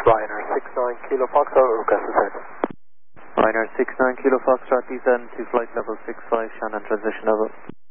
Ryanair 69 Kilo Foxtrot, request descent. Ryanair 69 Kilo Foxtrot, descend to flight level 65, Shannon transition level.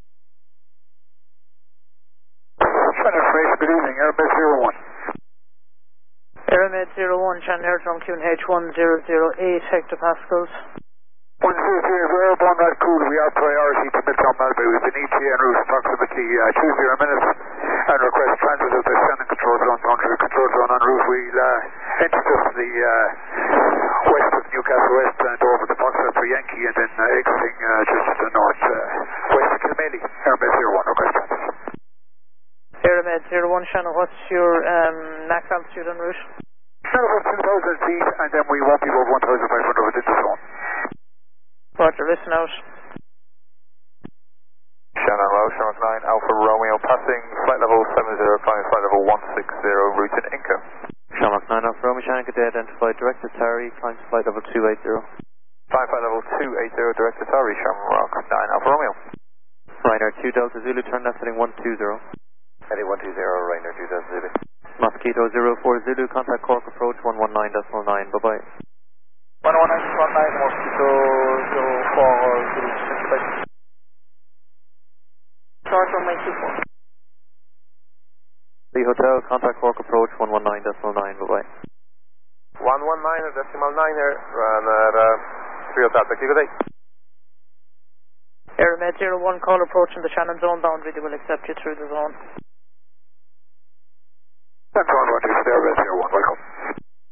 Shannon information, good evening, Airbus 01. Aeromed 01, Shannon Aerodrome QNH 1008 hectopascals. 100, airborne not cool, we are priority to Midtown Malbury. We've been ETA en route approximately 20 minutes and request transit of the Shannon control zone, boundary control zone en route. We'll enter just the west of Newcastle West and over the Foxtrot for Yankee and then exiting just to the north west of Kilmaley. Aeromed 01, request transit. Aeromed 01, Shannon, what's your max altitude en route? Shannon about 2,000 feet and then we won't be above 1,500 within the zone. Roger, listen out. Shannon low, Shamrock 9, Alpha Romeo, passing flight level 70, flying flight level 160, route in Inca. Shamrock 9 Alpha Romeo, Shannon Cadet identified, direct to Tari, climb to flight level 280. Flying flight level 280, direct to Tari, Shamrock 9 Alpha Romeo. Ryanair 2 Delta Zulu, turn left heading 120. Heading 120, Ryanair 2 Delta Zulu. Mosquito 04 Zulu, contact Cork approach 119.9, bye-bye. 119.9, Mosquito 04 Zulu, Short runway 24. The hotel, contact Cork approach 119.9, bye-bye. 119.9 here, Ryanair 3 Hotel, thank you, good day. Aeromed 01, call approaching the Shannon zone boundary, they will accept you through the zone.